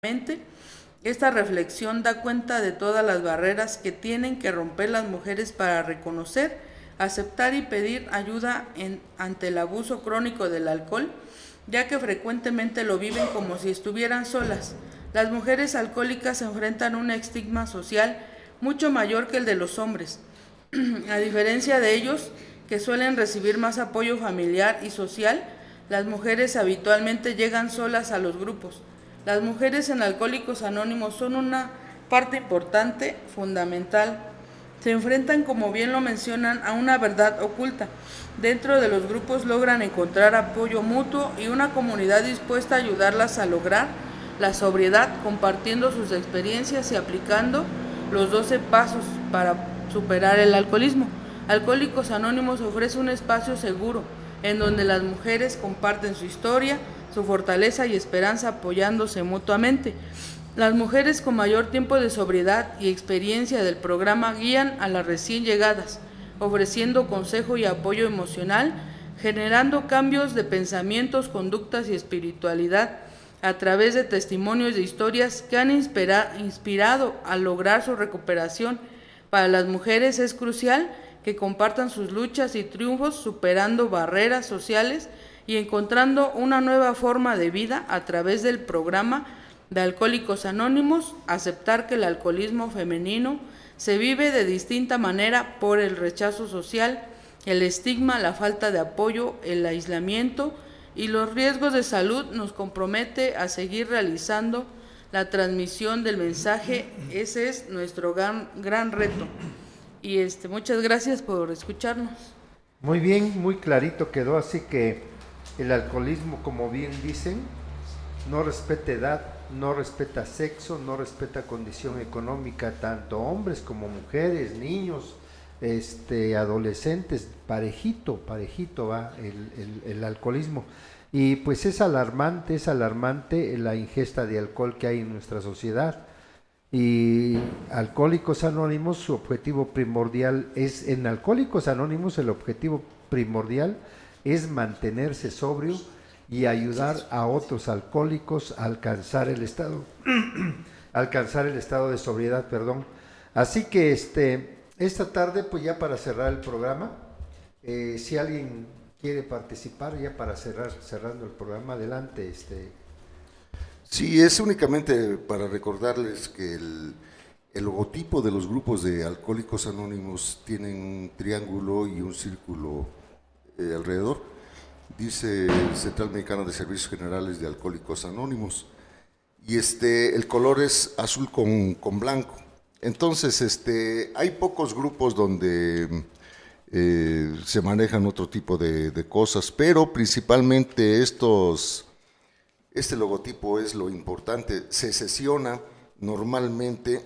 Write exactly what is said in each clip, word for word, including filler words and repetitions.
Esta reflexión da cuenta de todas las barreras que tienen que romper las mujeres para reconocer, aceptar y pedir ayuda en, ante el abuso crónico del alcohol, ya que frecuentemente lo viven como si estuvieran solas. Las mujeres alcohólicas enfrentan un estigma social mucho mayor que el de los hombres, a diferencia de ellos, que suelen recibir más apoyo familiar y social. Las mujeres habitualmente llegan solas a los grupos. Las mujeres en Alcohólicos Anónimos son una parte importante, fundamental. Se enfrentan, como bien lo mencionan, a una verdad oculta. Dentro de los grupos logran encontrar apoyo mutuo y una comunidad dispuesta a ayudarlas a lograr la sobriedad, compartiendo sus experiencias y aplicando los doce pasos para superar el alcoholismo. Alcohólicos Anónimos ofrece un espacio seguro en donde las mujeres comparten su historia, su fortaleza y esperanza, apoyándose mutuamente. Las mujeres con mayor tiempo de sobriedad y experiencia del programa guían a las recién llegadas, ofreciendo consejo y apoyo emocional, generando cambios de pensamientos, conductas y espiritualidad a través de testimonios de historias que han inspira- inspirado a lograr su recuperación. Para las mujeres es crucial que compartan sus luchas y triunfos, superando barreras sociales y encontrando una nueva forma de vida a través del programa de Alcohólicos Anónimos. Aceptar que el alcoholismo femenino se vive de distinta manera por el rechazo social, el estigma, la falta de apoyo, el aislamiento y los riesgos de salud, nos compromete a seguir realizando la transmisión del mensaje. Ese es nuestro gran, gran reto. Y este, muchas gracias por escucharnos. Muy bien, muy clarito quedó, así que el alcoholismo, como bien dicen, no respeta edad, no respeta sexo, no respeta condición económica, tanto hombres como mujeres, niños, este, adolescentes, parejito, parejito va el, el, el alcoholismo. Y pues es alarmante, es alarmante la ingesta de alcohol que hay en nuestra sociedad. Y Alcohólicos Anónimos, su objetivo primordial es, en Alcohólicos Anónimos el objetivo primordial es mantenerse sobrio y ayudar a otros alcohólicos a alcanzar el estado alcanzar el estado de sobriedad, perdón. Así que este esta tarde, pues ya para cerrar el programa, eh, si alguien quiere participar ya para cerrar cerrando el programa, adelante. Este Sí, es únicamente para recordarles que el, el logotipo de los grupos de Alcohólicos Anónimos tienen un triángulo y un círculo eh, alrededor. Dice Central Mexicana de Servicios Generales de Alcohólicos Anónimos. Y este, el color es azul con, con blanco. Entonces, este, hay pocos grupos donde eh, se manejan otro tipo de, de cosas, pero principalmente estos... Este logotipo es lo importante. Se sesiona normalmente,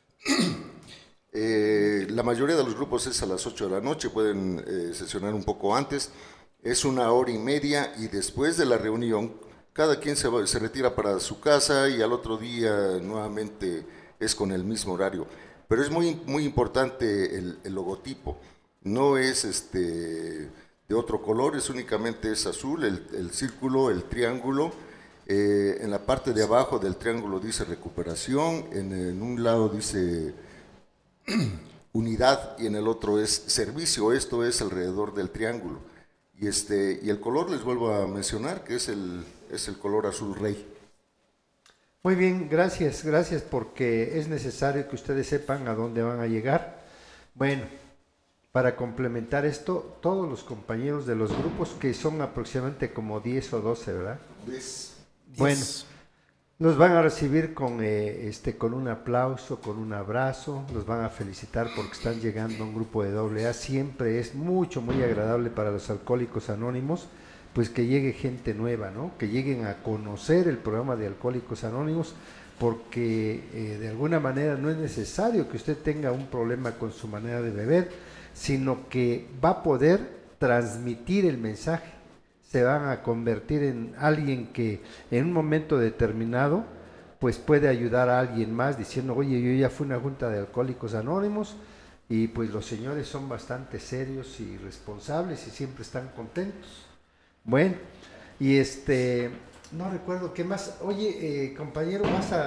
eh, la mayoría de los grupos es a las ocho de la noche, pueden eh, sesionar un poco antes, es una hora y media y después de la reunión cada quien se, va, se retira para su casa y al otro día nuevamente es con el mismo horario. Pero es muy, muy importante el, el logotipo, no es este, de otro color, es únicamente es azul, el, el círculo, el triángulo. Eh, en la parte de abajo del triángulo dice recuperación, en, en un lado dice unidad y en el otro es servicio. Esto es alrededor del triángulo. Y, este, y el color, les vuelvo a mencionar, que es el, es el color azul rey. Muy bien, gracias, gracias, porque es necesario que ustedes sepan a dónde van a llegar. Bueno, para complementar esto, todos los compañeros de los grupos, que son aproximadamente como diez o doce, ¿verdad? ¿Ves? Bueno, los van a recibir con, eh, este, con un aplauso, con un abrazo, los van a felicitar porque están llegando a un grupo de doble A. Siempre es mucho, muy agradable para los Alcohólicos Anónimos, pues que llegue gente nueva, ¿no? Que lleguen a conocer el programa de Alcohólicos Anónimos, porque eh, de alguna manera no es necesario que usted tenga un problema con su manera de beber, sino que va a poder transmitir el mensaje. Se van a convertir en alguien que en un momento determinado pues puede ayudar a alguien más diciendo, oye, yo ya fui a una junta de Alcohólicos Anónimos y pues los señores son bastante serios y responsables y siempre están contentos. Bueno, y este no recuerdo qué más. Oye, eh, compañero, vas a